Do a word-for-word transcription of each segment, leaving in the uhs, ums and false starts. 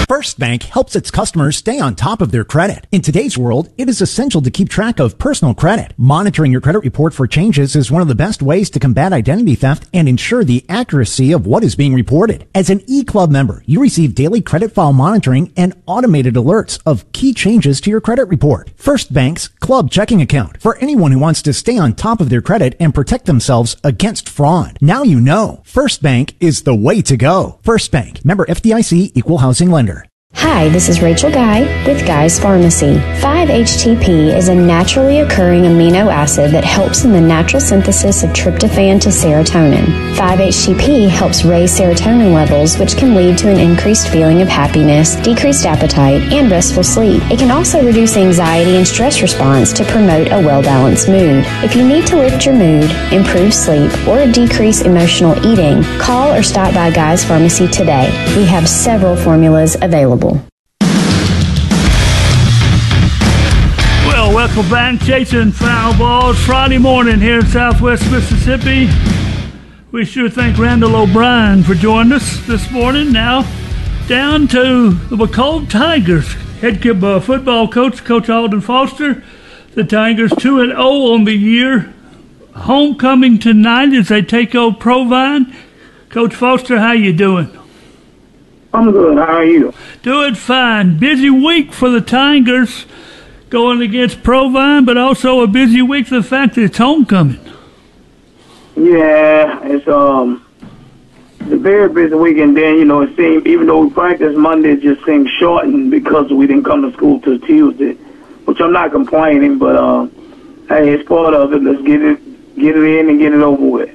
First Bank helps its customers stay on top of their credit. In today's world, it is essential to keep track of personal credit. Monitoring your credit report for changes is one of the best ways to combat identity theft and ensure the accuracy of what is being reported. As an eClub member, you receive daily credit file monitoring and automated alerts of key changes to your credit report. First Bank's Club Checking Account for anyone who wants to stay on top of their credit and protect themselves against fraud. Now you know. First Bank is the way to go. First Bank, member F D I C, equal housing lender. Hi, this is Rachel Guy with Guy's Pharmacy. five H T P is a naturally occurring amino acid that helps in the natural synthesis of tryptophan to serotonin. five H T P helps raise serotonin levels, which can lead to an increased feeling of happiness, decreased appetite, and restful sleep. It can also reduce anxiety and stress response to promote a well-balanced mood. If you need to lift your mood, improve sleep, or decrease emotional eating, call or stop by Guy's Pharmacy today. We have several formulas available. Well, welcome back. Chasing Foul Balls Friday morning here in Southwest Mississippi. We sure thank Randall O'Brien for joining us this morning. Now, down to the McComb Tigers. Head uh, football coach, Coach Alden Foster. The Tigers two and oh on the year. Homecoming tonight as they take over Provine. Coach Foster, how you doing? I'm good. How are you? Doing fine. Busy week for the Tigers going against Provine, but also a busy week for the fact that it's homecoming. Yeah, it's um, it's a very busy week, and then, you know, it seemed, even though we practiced Monday, it just seemed shortened because we didn't come to school till Tuesday, which I'm not complaining, but uh, hey, it's part of it. Let's get it, get it in and get it over with.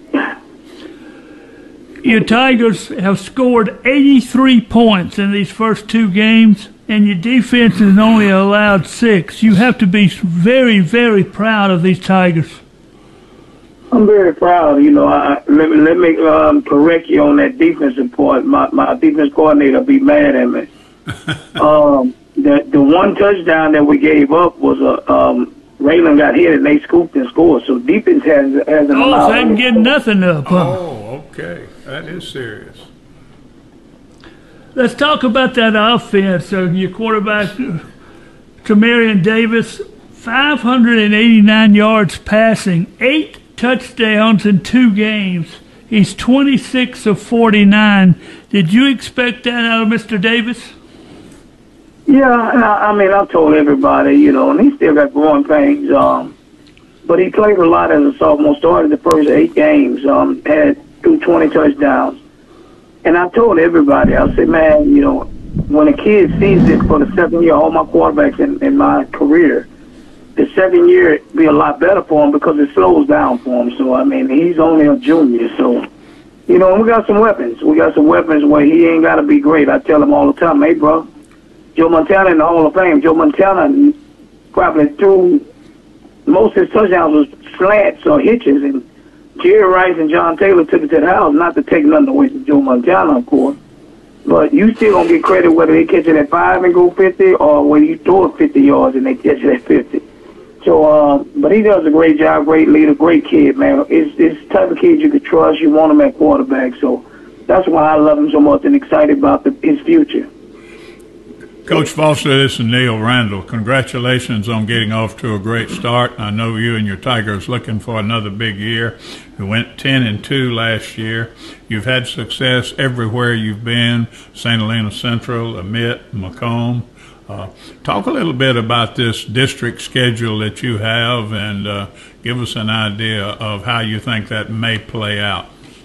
Your Tigers have scored eighty-three points in these first two games, and your defense has only allowed six. You have to be very, very proud of these Tigers. I'm very proud. You know, I, let me, let me um, correct you on that defensive part. My, my defense coordinator will be mad at me. um, the, the one touchdown that we gave up was a um, Raylan got hit and they scooped and scored. So defense has, hasn't oh, allowed. Oh, they didn't get nothing up, huh? Oh, okay. That is serious. Let's talk about that offense. Uh, your quarterback, Tremarion Davis, five hundred eighty-nine yards passing, eight touchdowns in two games. He's twenty-six of forty-nine. Did you expect that out of Mister Davis? Yeah, I mean, I've told everybody, you know, and he still got growing pains. Um, but he played a lot as a sophomore, started the first eight games, um, had threw twenty touchdowns. And I told everybody, I said, man, you know, when a kid sees it for the second year, all my quarterbacks in, in my career, the second year it'd be a lot better for him because it slows down for him. So, I mean, he's only a junior. So, you know, we got some weapons. We got some weapons where he ain't got to be great. I tell him all the time, hey, bro, Joe Montana in the Hall of Fame. Joe Montana probably threw most of his touchdowns was slants or hitches, and Jerry Rice and John Taylor took it to the house, not to take nothing away from Joe Montana, of course. But you still going to get credit whether they catch it at five and go fifty or whether you throw it fifty yards and they catch it at fifty. So, uh, but he does a great job, great leader, great kid, man. It's, it's the type of kid you could trust. You want him at quarterback. So that's why I love him so much and excited about the, his future. Coach Foster, this is Neil Randall. Congratulations on getting off to a great start. I know you and your Tigers looking for another big year. You went ten and two last year. You've had success everywhere you've been, Saint Helena Central, Emmett, Macomb. Uh, talk a little bit about this district schedule that you have and uh, give us an idea of how you think that may play out.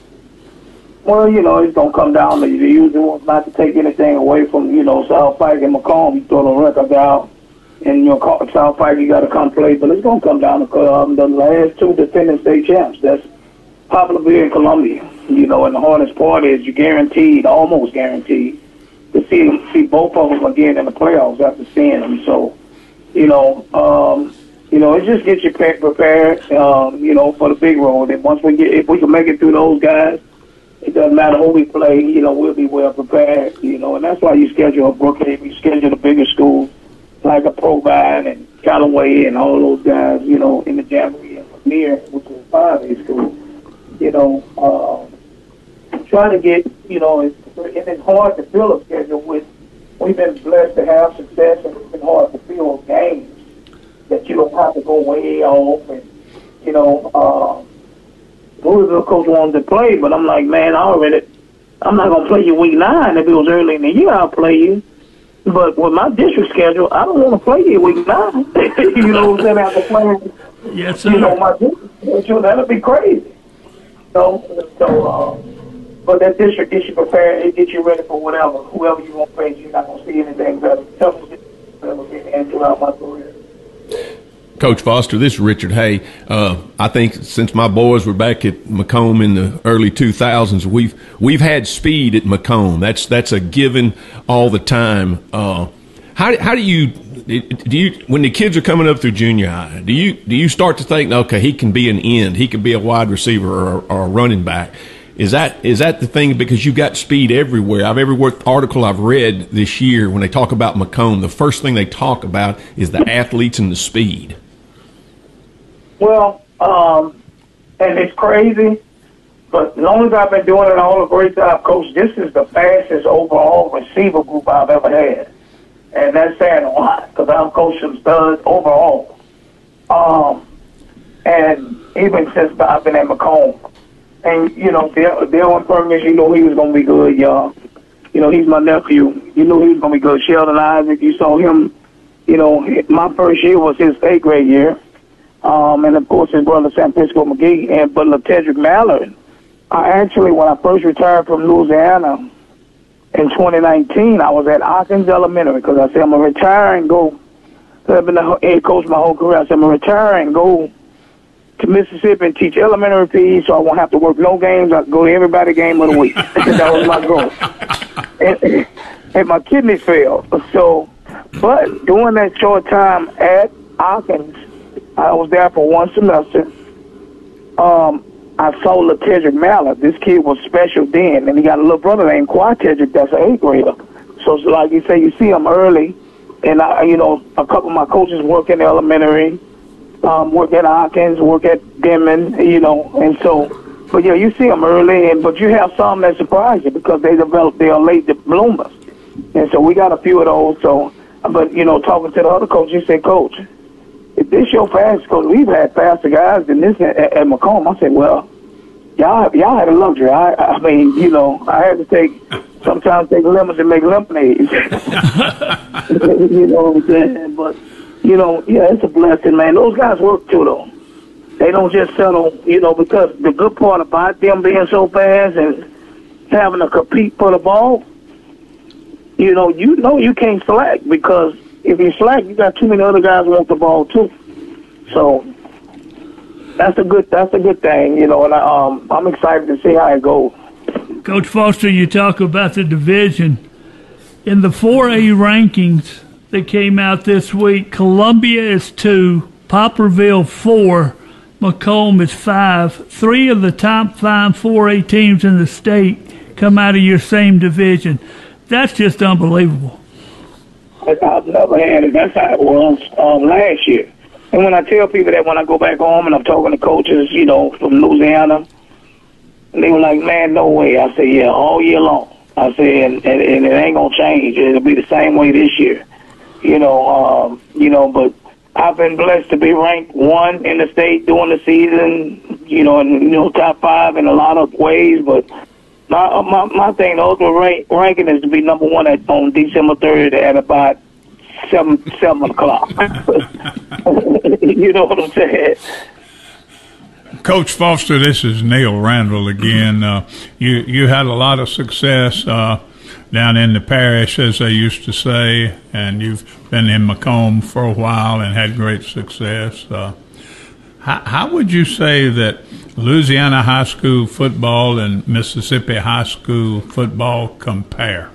Well, you know, it's going to come down to the usual, not to take anything away from, you know, South Pike and Macomb. You throw the records out, and, you know, South Pike, you got to come play. But it's going to come down to um, the last two defending state champs. That's Poplarville and Columbia. You know, and the hardest part is you're guaranteed, almost guaranteed, to see see both of them again in the playoffs after seeing them. So, you know, um, you know, it just gets you prepared, um, you know, for the big road. And once we get, if we can make it through those guys, it doesn't matter who we play, you know, we'll be well prepared, you know, and that's why you schedule a Brookhaven, you schedule the bigger schools like a Provine and Callaway and all those guys, you know, in the Jamboree and Vermeer, which is a five A school, you know, uh, trying to get, you know, it's, and it's hard to fill a schedule with we've been blessed to have success, and it's been hard to field games that you don't have to go way off. And, you know, uh, Louisville coach wanted to play, but I'm like, man, I already, I'm not going to play you week nine. If it was early in the year, I'll play you. But with my district schedule, I don't want to play you week nine. You know what I'm saying? After playing, yes, sir. You know, my district schedule, that'll be crazy. So, so, uh, but that district gets you prepared. It gets you ready for whatever. Whoever you want to face, you're not going to see anything better. Toughest ever been in throughout my career. Coach Foster, this is Richard Hay. Uh, I think since my boys were back at Macomb in the early two thousands, we've we've had speed at Macomb. That's that's a given all the time. Uh, how how do you do you when the kids are coming up through junior high? Do you do you start to think, okay, he can be an end, he can be a wide receiver or, or a running back? Is that is that the thing? Because you've got speed everywhere. I've every article I've read this year when they talk about Macomb, the first thing they talk about is the athletes and the speed. Well, um, and it's crazy, but as long as I've been doing it all the great job, Coach, this is the fastest overall receiver group I've ever had. And that's saying a lot because I've coached some studs overall. Um, and even since I've been at Macomb. And, you know, Dylan Perkins, you know he was going to be good, y'all. You know, he's my nephew. You knew he was going to be good. Sheldon Isaac, you saw him, you know, my first year was his eighth grade year. Um, and, of course, his brother, San Francisco McGee, and but LaTedrick Mallard. I actually, when I first retired from Louisiana in twenty nineteen, I was at Hawkins Elementary because I said, I'm going to retire and go. I've been the head coach my whole career. I said, I'm going to retire and go to Mississippi and teach elementary P E so I won't have to work no games. I can go to everybody game of the week. That was my goal. And, and my kidneys failed. So, but during that short time at Hawkins, I was there for one semester. Um, I saw LaTedrick Mallard. This kid was special then, and he got a little brother named Quatedrick that's an eighth grader. So, so like you say, you see him early, and I, you know, a couple of my coaches work in elementary, um, work at Hawkins, work at Denman, you know, and so, but yeah, you see them early, and but you have some that surprise you because they develop, they are late bloomers, and so we got a few of those. So, but you know, talking to the other coach, he said, Coach, if this your fast coach, we've had faster guys than this at, at Macomb. I said, well, y'all, y'all had a luxury. I, I mean, you know, I had to take, sometimes take lemons and make lemonade. You know what I'm saying? But, you know, yeah, it's a blessing, man. Those guys work too, though. They don't just settle, you know, because the good part about them being so fast and having to compete for the ball, you know, you know you can't slack because if you slack, you got too many other guys who want the ball too. So that's a good that's a good thing, you know. And I, um, I'm excited to see how it goes. Coach Foster, you talk about the division in the four A rankings that came out this week. Columbia is two, Poplarville four, Macomb is five. Three of the top five four A teams in the state come out of your same division. That's just unbelievable. I've never had it. That's how it was um, last year. And when I tell people that when I go back home and I'm talking to coaches, you know, from Louisiana, they were like, man, no way. I say, yeah, all year long. I say, and, and, and it ain't going to change. It'll be the same way this year. You know, um, you know, but I've been blessed to be ranked one in the state during the season, you know, and, you know, top five in a lot of ways, but My, my my thing, the ultimate rank, ranking is to be number one at, on December third at about seven seven o'clock. You know what I'm saying? Coach Foster, this is Neil Randall again. Uh, you you had a lot of success uh, down in the parish, as they used to say, and you've been in Macomb for a while and had great success. Uh, how, how would you say that Louisiana high school football and Mississippi high school football compare?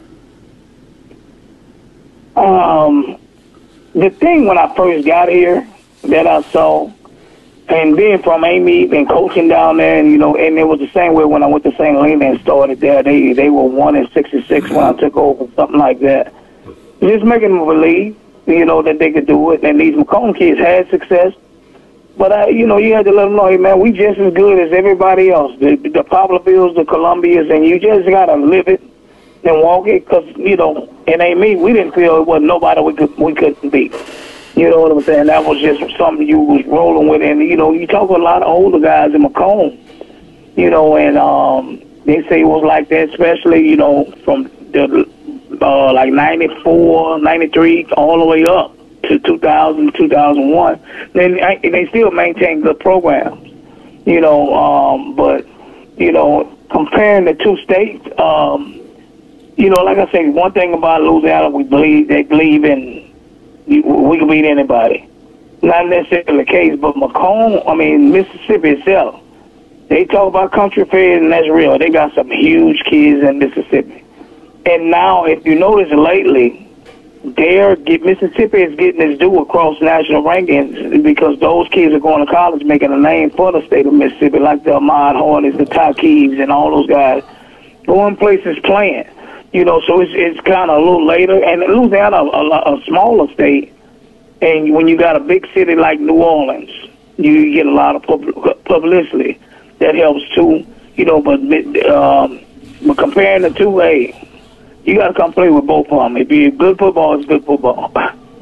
Um, the thing when I first got here that I saw, and being from Amite and coaching down there, and you know, and it was the same way when I went to Saint Helena and started there. They they were one and sixty-six when I took over, something like that. Just making them believe, you know, that they could do it. And these Macomb kids had success. But, I, you know, you had to let them know, hey, man, we just as good as everybody else. The, the Poplarvilles, the Columbias, and you just got to live it and walk it because, you know, And ain't me, we didn't feel it was nobody we could we couldn't beat. You know what I'm saying? That was just something you was rolling with. And, you know, you talk to a lot of older guys in Macomb, you know, and um, they say it was like that, especially, you know, from the uh, like ninety-four, ninety-three, all the way up to two thousand, two thousand one. Then they still maintain good programs, you know, um, but, you know, comparing the two states, um, you know, like I say, one thing about Louisiana, we believe, they believe in, we can beat anybody. Not necessarily the case, but Macomb, I mean, Mississippi itself, they talk about country fairs, and that's real. They got some huge kids in Mississippi. And now, if you notice lately, they're get, Mississippi is getting its due across national rankings because those kids are going to college making a name for the state of Mississippi, like the Ahmad Hardys, the Takeebs, and all those guys. Going places playing. You know, so it's it's kind of a little later. And Louisiana, a, a smaller state, and when you got a big city like New Orleans, you get a lot of pub- publicity. That helps too. You know, but um, but comparing the two, hey, you got to come play with both of them. If you're good football, it's good football.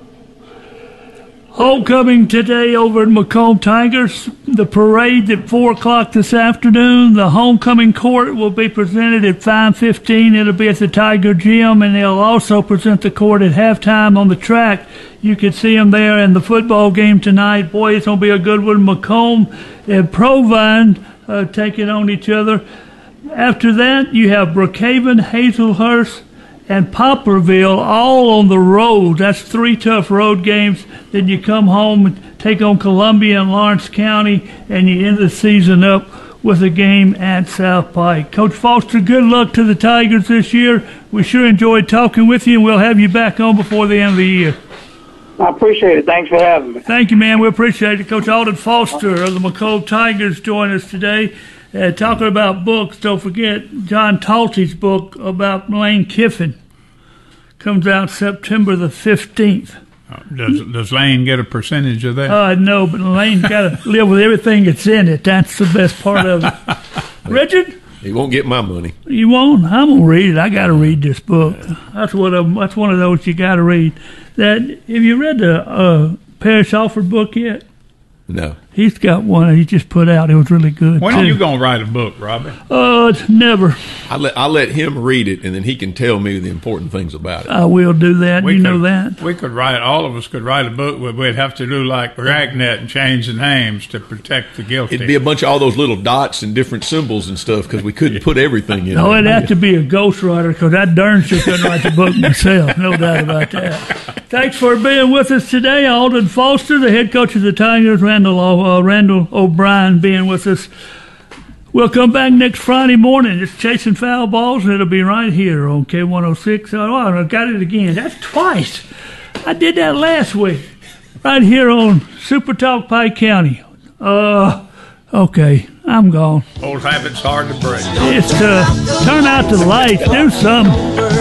Homecoming today over at Macomb Tigers. The parade at four o'clock this afternoon. The homecoming court will be presented at five fifteen. It'll be at the Tiger Gym, and they'll also present the court at halftime on the track. You can see them there in the football game tonight. Boy, it's going to be a good one. Macomb and Provine uh, taking on each other. After that, you have Brookhaven, Hazelhurst, and Poplarville all on the road. That's three tough road games. Then you come home and take on Columbia and Lawrence County, and you end the season up with a game at South Pike. Coach Foster, good luck to the Tigers this year. We sure enjoyed talking with you, and we'll have you back on before the end of the year. I appreciate it. Thanks for having me. Thank you, man. We appreciate it. Coach Alden Foster of the Macomb Tigers joined us today. Uh, talking about books, don't forget John Talty's book about Lane Kiffin. Comes out September the fifteenth. Uh, does, does Lane get a percentage of that? Uh, no, but Lane's got to live with everything that's in it. That's the best part of it. Richard? He won't get my money. You won't? I'm going to read it. I got to read this book. That's what I'm, that's one of those you got to read. That, have you read the uh, Parrish Alford book yet? No. He's got one he just put out. It was really good. When too. are you going to write a book, Robbie? Uh, never. I let I let him read it, and then he can tell me the important things about it. I will do that. We you could, know that. We could write, all of us could write a book, but we'd have to do like Dragnet and change the names to protect the guilty. It'd be a bunch of all those little dots and different symbols and stuff because we couldn't put everything in No, there. it'd have to be a ghostwriter because I darn sure couldn't write the book myself. No doubt about that. Thanks for being with us today. Alden Foster, the head coach of the Tigers, Randall, uh, Randall O'Brien being with us. We'll come back next Friday morning. It's Chasing Foul Balls. It'll be right here on K one oh six. Oh, I got it again. That's twice. I did that last week. Right here on Super Talk Pike County. Uh, okay, I'm gone. Old habits hard to break. It's uh, turn out the lights. Do something.